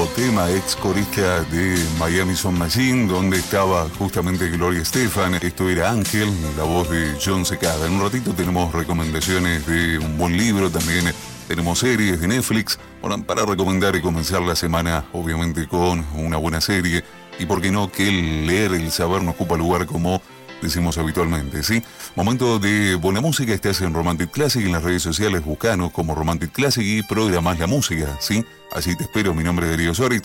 tema, ex corista de Miami Sound Machine, donde estaba justamente Gloria Estefan. Esto era Ángel, la voz de John Secada. En un ratito tenemos recomendaciones de un buen libro, también tenemos series de Netflix, bueno, para recomendar y comenzar la semana, obviamente, con una buena serie. Y por qué no, que el leer, el saber no ocupa lugar, como decimos habitualmente, ¿sí? Momento de buena música. Estás en Romantic Classic, en las redes sociales buscanos como Romantic Classic y programás la música, ¿sí? Así te espero. Mi nombre es Darío Suárez.